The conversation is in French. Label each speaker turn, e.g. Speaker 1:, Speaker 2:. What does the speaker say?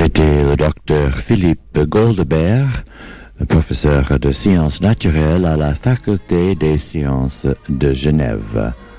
Speaker 1: C'était le docteur Philippe Goldberg, professeur de sciences naturelles à la Faculté des sciences de Genève.